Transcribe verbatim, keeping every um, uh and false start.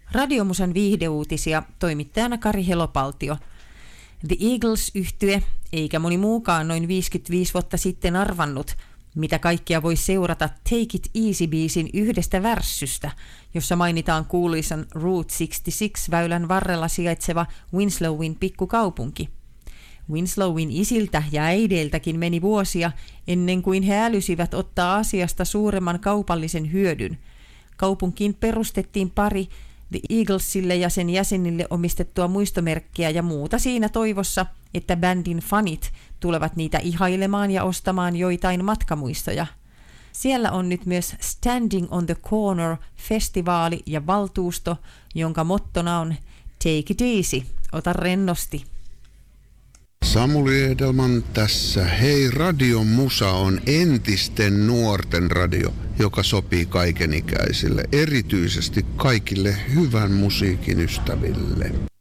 Radiomusan viihdeuutisia, toimittajana Kari Helopaltio. The Eagles-yhtye, eikä moni muukaan noin viisikymmentäviisi vuotta sitten arvannut, mitä kaikkia voi seurata Take It Easy-biisin yhdestä värssystä, jossa mainitaan kuuluisan Route kuusikymmentäkuusi-väylän varrella sijaitseva Winslowin pikkukaupunki. Winslowin isiltä ja äideiltäkin meni vuosia ennen kuin he älysivät ottaa asiasta suuremman kaupallisen hyödyn. Kaupunkiin perustettiin pari The Eaglesille ja sen jäsenille omistettua muistomerkkiä ja muuta siinä toivossa, että bändin fanit tulevat niitä ihailemaan ja ostamaan joitain matkamuistoja. Siellä on nyt myös Standing on the Corner-festivaali ja valtuusto, jonka mottona on Take it easy, ota rennosti. Samuli Edelman tässä. Hei, Radiomusa on entisten nuorten radio, joka sopii kaikenikäisille, erityisesti kaikille hyvän musiikin ystäville.